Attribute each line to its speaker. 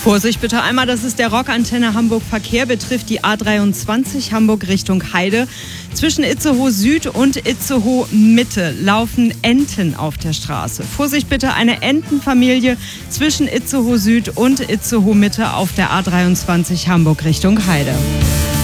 Speaker 1: Vorsicht bitte einmal, das ist der Rockantenne Hamburg Verkehr, betrifft die A23 Hamburg Richtung Heide. Zwischen Itzehoe Süd und Itzehoe Mitte laufen Enten auf der Straße. Vorsicht bitte, eine Entenfamilie zwischen Itzehoe Süd und Itzehoe Mitte auf der A23 Hamburg Richtung Heide.